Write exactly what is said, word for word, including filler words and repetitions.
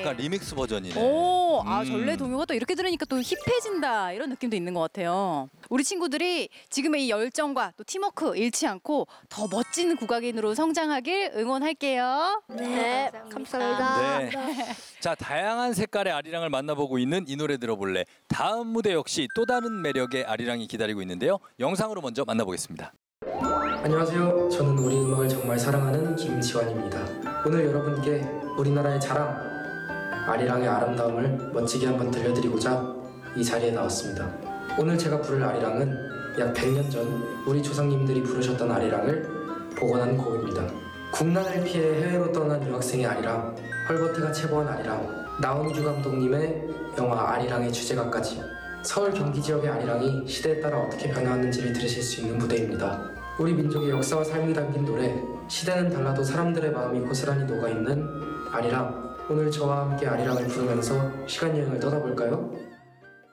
약간 리믹스 버전이네. 오, 아 음. 전래 동요가 또 이렇게 들으니까 또 힙해진다 이런 느낌도 있는 것 같아요. 우리 친구들이 지금의 이 열정과 또 팀워크 잃지 않고 더 멋진 국악인으로 성장하길 응원할게요. 네, 감사합니다. 네. 자, 다양한 색깔의 아리랑을 만나보고 있는 이 노래 들어볼래. 다음 무대 역시 또 다른 매력의 아리랑이 기다리고 있는데요. 영상으로 먼저 만나보겠습니다. 안녕하세요. 저는 우리 음악을 정말 사랑하는 김지환입니다. 오늘 여러분께 우리나라의 자랑, 아리랑의 아름다움을 멋지게 한번 들려드리고자 이 자리에 나왔습니다. 오늘 제가 부를 아리랑은 약 백 년 전 우리 조상님들이 부르셨던 아리랑을 복원한 곡입니다. 국난을 피해 해외로 떠난 유학생의 아리랑, 헐버트가 체보한 아리랑, 나훈규 감독님의 영화 아리랑의 주제가까지 서울 경기 지역의 아리랑이 시대에 따라 어떻게 변화하는지를 들으실 수 있는 무대입니다. 우리 민족의 역사와 삶이 담긴 노래, 시대는 달라도 사람들의 마음이 고스란히 녹아있는 아리랑. 오늘 저와 함께 아리랑을 부르면서 시간여행을 떠나볼까요?